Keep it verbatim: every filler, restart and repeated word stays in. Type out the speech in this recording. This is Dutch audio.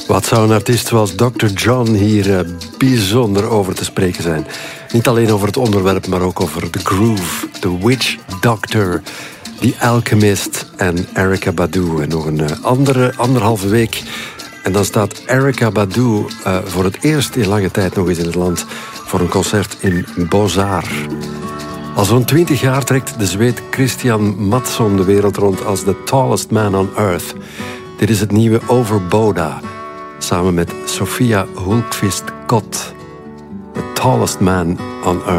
Wat zou een artiest zoals dokter John hier uh, bijzonder over te spreken zijn. Niet alleen over het onderwerp, maar ook over de groove, The Witch Doctor, The Alchemist en Erykah Badu. En nog een uh, andere anderhalve week. En dan staat Erykah Badu uh, voor het eerst in lange tijd nog eens in het land voor een concert in Beaux-Arts. Al zo'n twintig jaar trekt de Zweed Christian Mattsson de wereld rond als the tallest man on earth. Dit is het nieuwe Overboda, samen met Sofia Hultqvist Kott. The tallest man on earth.